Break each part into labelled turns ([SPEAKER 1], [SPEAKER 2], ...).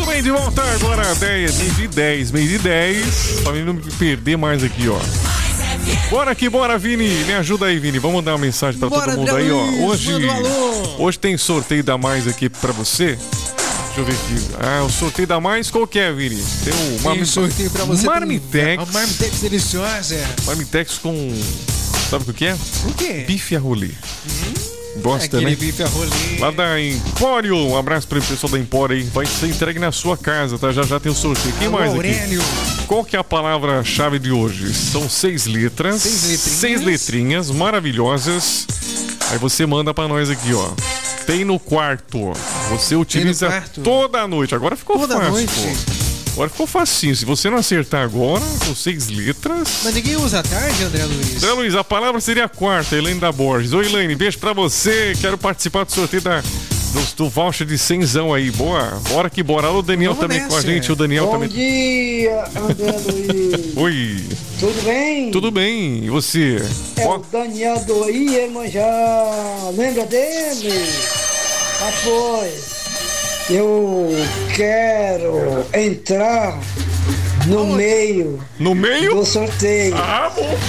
[SPEAKER 1] bem, de volta agora, 10, meio de 10. Pra mim não me perder mais aqui, ó. Bora que bora, Vini. Me ajuda aí, Vini. Vamos dar uma mensagem pra todo mundo aí, ó. Hoje tem sorteio da Mais aqui pra você. Deixa eu ver aqui. Ah, o sorteio da Mais, qual que é, Vini? Tem um
[SPEAKER 2] sorteio pra você.
[SPEAKER 1] Marmitex.
[SPEAKER 2] Uma Marmitex deliciosa.
[SPEAKER 1] Marmitex com... Sabe o que é?
[SPEAKER 2] O quê?
[SPEAKER 1] Bife a rolê. Gosta, né?
[SPEAKER 2] Bife a rolê.
[SPEAKER 1] Lá da Empório. Um abraço para o pessoal da Empório aí. Vai ser entregue na sua casa, tá? Já tem o sorteio. Quem mais aqui?
[SPEAKER 2] Aurélio.
[SPEAKER 1] Qual que é a palavra-chave de hoje? São 6 letras. 6 letrinhas maravilhosas. Aí você manda para nós aqui, ó. Tem no quarto. Você utiliza toda a noite. Agora ficou
[SPEAKER 2] toda
[SPEAKER 1] fácil,
[SPEAKER 2] noite.
[SPEAKER 1] pô. Agora ficou facinho. Se você não acertar agora, com 6 letras...
[SPEAKER 2] Mas ninguém usa à tarde, André Luiz?
[SPEAKER 1] André Luiz, a palavra seria a quarta, Elaine da Borges. Oi, Elaine, beijo pra você. Quero participar do sorteio do voucher de 100zão aí. Boa, bora que bora. Alô, Daniel também com a gente. O Daniel também.
[SPEAKER 3] Bom dia, André Luiz.
[SPEAKER 1] Oi.
[SPEAKER 3] Tudo bem?
[SPEAKER 1] Tudo bem. E você?
[SPEAKER 3] O Daniel do Iemanjá. Lembra dele? Pois. Eu quero entrar no meio.
[SPEAKER 1] No meio?
[SPEAKER 3] Do sorteio.
[SPEAKER 1] Ah, bom.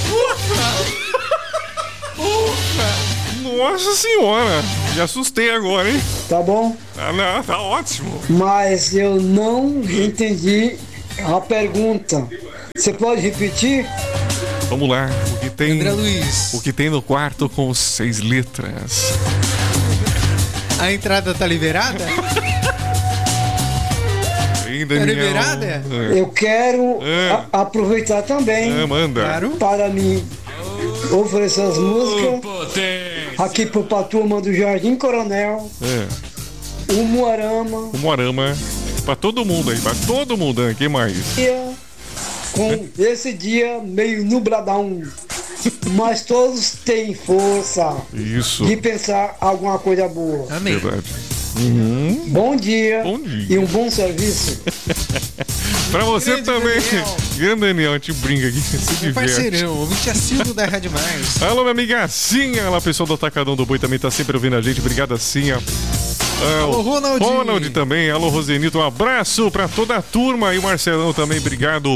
[SPEAKER 1] Nossa senhora. Me assustei agora, hein?
[SPEAKER 3] Tá bom?
[SPEAKER 1] Ah, não, tá ótimo.
[SPEAKER 3] Mas eu não entendi a pergunta. Você pode repetir?
[SPEAKER 1] Vamos lá. O que tem,
[SPEAKER 2] André Luiz.
[SPEAKER 1] O que tem no quarto com 6 letras?
[SPEAKER 2] A entrada tá liberada?
[SPEAKER 1] Tá
[SPEAKER 2] liberada?
[SPEAKER 1] É.
[SPEAKER 3] Eu quero aproveitar também para me oferecer as músicas aqui pro Paturma do Jardim Coronel. O
[SPEAKER 1] Moarama. Pra todo mundo aí, pra todo mundo, né? Quem mais?
[SPEAKER 3] Com esse dia meio nubladão. Mas todos têm força de pensar alguma coisa boa.
[SPEAKER 2] Amém.
[SPEAKER 1] Verdade.
[SPEAKER 3] Bom dia e um bom serviço.
[SPEAKER 1] Pra você
[SPEAKER 2] grande
[SPEAKER 1] também.
[SPEAKER 2] Daniel.
[SPEAKER 1] Grande Daniel, a gente brinca aqui. Se diverte.
[SPEAKER 2] Parceirão, ouvinte assíduo da Rádio Mais.
[SPEAKER 1] Alô, minha amiga Cinha. Ela, pessoal do Atacadão do Boi, também tá sempre ouvindo a gente. Obrigado, Cinha.
[SPEAKER 2] Alô,
[SPEAKER 1] Ronald também. Alô, Rosenito. Um abraço pra toda a turma. E o Marcelão também, obrigado.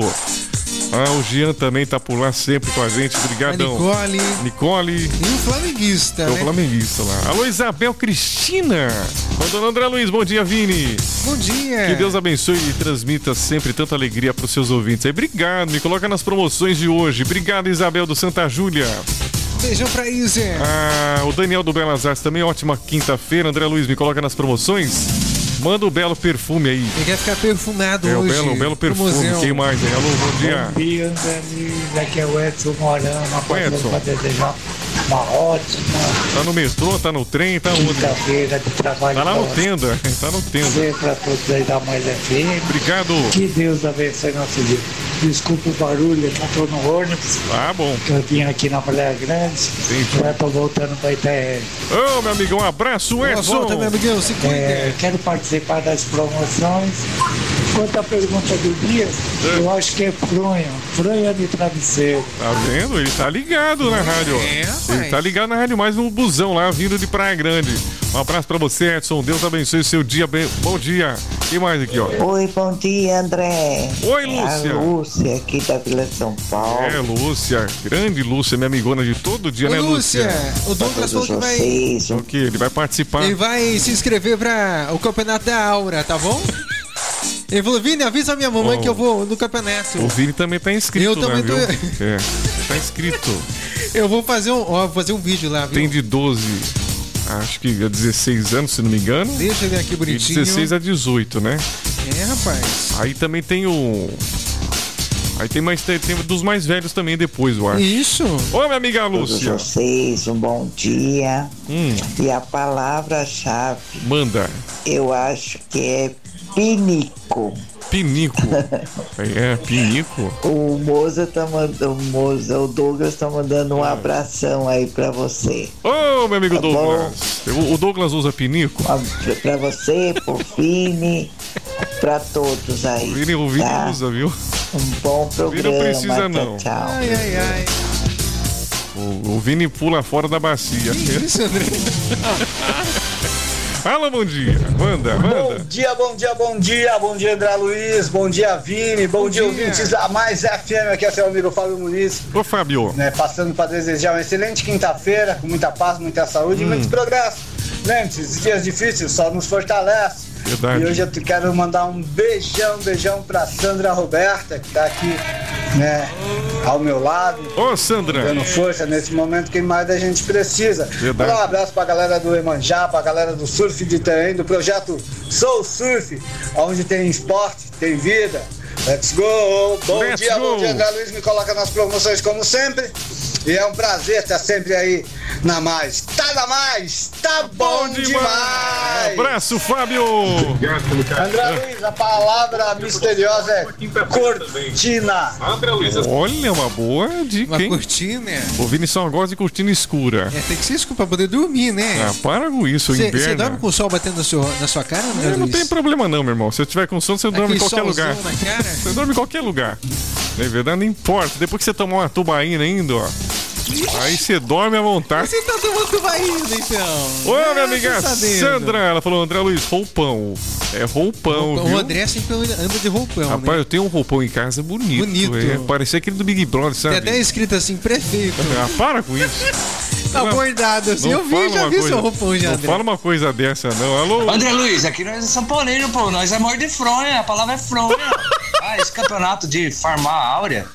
[SPEAKER 1] O Jean também tá por lá sempre com a gente. Obrigadão. Nicole.
[SPEAKER 2] E o flamenguista,
[SPEAKER 1] né? O flamenguista lá. Alô, Isabel Cristina. Mandando André Luiz. Bom dia, Vini.
[SPEAKER 2] Bom dia.
[SPEAKER 1] Que Deus abençoe e transmita sempre tanta alegria pros seus ouvintes. Aí, obrigado. Me coloca nas promoções de hoje. Obrigado, Isabel do Santa Júlia.
[SPEAKER 2] Beijão pra Isa.
[SPEAKER 1] O Daniel do Belas Artes também. Ótima quinta-feira. André Luiz, me coloca nas promoções. Manda o belo perfume aí.
[SPEAKER 2] Ele quer ficar perfumado hoje.
[SPEAKER 1] O belo perfume.
[SPEAKER 2] Museu.
[SPEAKER 1] Quem mais, hein? Alô, bom dia.
[SPEAKER 4] Bom dia, André Luiz. Aqui é o Edson Morama.
[SPEAKER 1] Edson.
[SPEAKER 4] Para desejar uma ótima.
[SPEAKER 1] Tá no metrô, tá no trem, tá onde?
[SPEAKER 4] Quinta-feira de trabalho.
[SPEAKER 1] Tá lá no tenda. Tá no tenda.
[SPEAKER 4] Prazer pra todos aí da Mais FM.
[SPEAKER 1] Obrigado.
[SPEAKER 4] Que Deus abençoe nosso dia. Desculpa o barulho, eu tô no ônibus.
[SPEAKER 1] Bom.
[SPEAKER 4] Eu vim aqui na Praia Grande. Já tô voltando pra Itaé.
[SPEAKER 1] Ô, meu amigão, um abraço, Edson.
[SPEAKER 2] Volta, meu amigão, se cuida.
[SPEAKER 4] Quero participar das promoções. Quanto à pergunta do dia, eu acho que é fronha de travesseiro.
[SPEAKER 1] Tá vendo? Ele tá ligado na rádio. Ele tá ligado na rádio, mais no busão lá, vindo de Praia Grande. Um abraço pra você, Edson. Deus abençoe o seu dia. Bom dia. Quem mais aqui, ó?
[SPEAKER 5] Oi, bom dia, André.
[SPEAKER 1] Oi, Lúcia.
[SPEAKER 5] A Lúcia, aqui da Vila São Paulo.
[SPEAKER 1] Lúcia. Grande Lúcia, minha amigona de todo dia, né, Lúcia?
[SPEAKER 2] O Douglas falou que vai...
[SPEAKER 1] O quê? Ele vai participar.
[SPEAKER 2] Ele vai se inscrever pra o campeonato da Aura, tá bom? Ele falou, Vini, avisa a minha mamãe que eu vou no campeonato.
[SPEAKER 1] O Vini também tá inscrito.
[SPEAKER 2] Eu também tô.
[SPEAKER 1] Tá inscrito.
[SPEAKER 2] Eu vou fazer um vídeo lá, viu?
[SPEAKER 1] Tem de 12, acho que 16 anos, se não me engano.
[SPEAKER 2] Deixa eu ver aqui bonitinho.
[SPEAKER 1] De 16 a 18, né?
[SPEAKER 2] Rapaz.
[SPEAKER 1] Aí também tem o... Aí tem dos mais velhos também depois, eu acho.
[SPEAKER 2] Isso.
[SPEAKER 1] Ô, minha amiga Lúcia.
[SPEAKER 5] Todos vocês, um bom dia. E a palavra-chave.
[SPEAKER 1] Manda.
[SPEAKER 5] Eu acho que é pinico.
[SPEAKER 1] Pinico. Pinico.
[SPEAKER 5] O Moza tá mandando, o Douglas tá mandando um abração aí pra você.
[SPEAKER 1] Ô, meu amigo Douglas. O Douglas usa pinico?
[SPEAKER 5] Pra você, pro Vini, pra todos aí.
[SPEAKER 1] O Vini usa, viu?
[SPEAKER 5] Um bom programa.
[SPEAKER 1] Não precisa, não.
[SPEAKER 5] Tchau.
[SPEAKER 2] Ai.
[SPEAKER 1] O Vini pula fora da bacia.
[SPEAKER 2] Que isso, André?
[SPEAKER 1] Fala, bom dia. Manda.
[SPEAKER 6] Bom dia, André Luiz. Bom dia, Vini. Bom dia, ouvintes da Mais FM. Aqui é seu amigo Fábio Muniz.
[SPEAKER 1] Ô, Fábio.
[SPEAKER 6] Passando para desejar uma excelente quinta-feira, com muita paz, muita saúde e muito progresso. Lembre-se, esses dias difíceis só nos fortalece.
[SPEAKER 1] Verdade.
[SPEAKER 6] E hoje eu quero mandar um beijão pra Sandra Roberta, que tá aqui, ao meu lado.
[SPEAKER 1] Ô, Sandra.
[SPEAKER 6] Dando força nesse momento que mais a gente precisa.
[SPEAKER 1] Verdade.
[SPEAKER 6] Mandar um abraço pra galera do Emanjá, pra galera do Surf de Itaém, do projeto Soul Surf, onde tem esporte, tem vida. Let's go! Bom dia, André Luiz, me coloca nas promoções como sempre. E é um prazer estar sempre aí na Mais. Tá na Mais, tá bom demais!
[SPEAKER 1] Abraço, Fábio!
[SPEAKER 6] André Luiz, a palavra misteriosa é cortina.
[SPEAKER 1] Olha, uma boa dica,
[SPEAKER 2] Uma
[SPEAKER 1] hein?
[SPEAKER 2] cortina.
[SPEAKER 1] O Vini só gosta de cortina escura.
[SPEAKER 2] Tem que ser escuro pra poder dormir, né?
[SPEAKER 1] Ah, para com isso, inverno.
[SPEAKER 2] Você dorme com o sol batendo na sua cara, André
[SPEAKER 1] Não
[SPEAKER 2] Luiz?
[SPEAKER 1] tem problema não, meu irmão. Se eu tiver com sono, você dorme em qualquer lugar.
[SPEAKER 2] Na cara?
[SPEAKER 1] Você dorme em qualquer lugar. Na verdade, não importa. Depois que você tomar uma tubaína ainda, ó. Aí você dorme à vontade.
[SPEAKER 2] Você tá tomando tubaína, então.
[SPEAKER 1] Ô, minha amiga Sandra, ela falou, André Luiz, roupão. É roupão, viu?
[SPEAKER 2] O André sempre anda de roupão,
[SPEAKER 1] Rapaz,
[SPEAKER 2] né?
[SPEAKER 1] eu tenho um roupão em casa bonito. Parecia aquele do Big Brother, sabe?
[SPEAKER 2] Tem até escrito assim, prefeito.
[SPEAKER 1] Ah, para com isso.
[SPEAKER 2] Tá bordado assim, eu já vi seu roupão já, André.
[SPEAKER 1] Não fala uma coisa dessa, não. Alô?
[SPEAKER 7] André Luiz, aqui nós é São Paulino, pô. Nós é morde fronha, a palavra é fronha. Esse campeonato de farmar áurea